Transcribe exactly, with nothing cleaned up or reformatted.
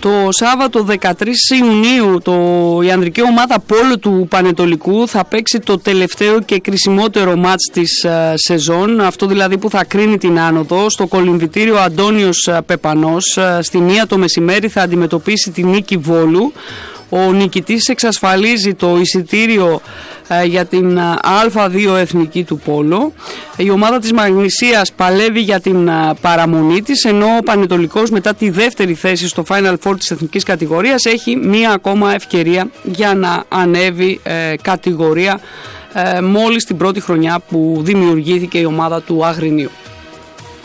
Το Σάββατο δεκατρείς Ιουνίου το, η ανδρική ομάδα πόλο του Πανετολικού θα παίξει το τελευταίο και κρισιμότερο μάτς της uh, σεζόν, αυτό δηλαδή που θα κρίνει την άνοδο, στο κολυμβητήριο Αντώνιος Πεπανός. Uh, στη μία το μεσημέρι θα αντιμετωπίσει την Νίκη Βόλου. Ο νικητής εξασφαλίζει το εισιτήριο ε, για την Α δύο εθνική του πόλο. Η ομάδα της Μαγνησίας παλεύει για την α, παραμονή της, ενώ ο Πανετολικός μετά τη δεύτερη θέση στο Final Four της εθνικής κατηγορίας έχει μία ακόμα ευκαιρία για να ανέβει ε, κατηγορία ε, μόλις την πρώτη χρονιά που δημιουργήθηκε η ομάδα του Αγρινίου.